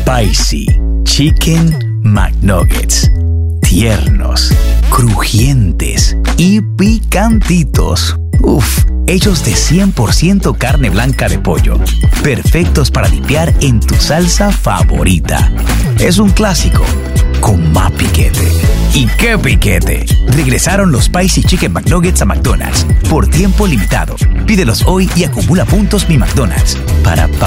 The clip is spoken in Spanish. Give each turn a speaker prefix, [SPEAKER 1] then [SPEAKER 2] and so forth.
[SPEAKER 1] Spicy Chicken McNuggets. Tiernos, crujientes y picantitos. Uf, hechos de 100% carne blanca de pollo. Perfectos para dipear en tu salsa favorita. Es un clásico con más piquete. ¿Y qué piquete? Regresaron los Spicy Chicken McNuggets a McDonald's por tiempo limitado. Pídelos hoy y acumula puntos Mi McDonald's. Para pa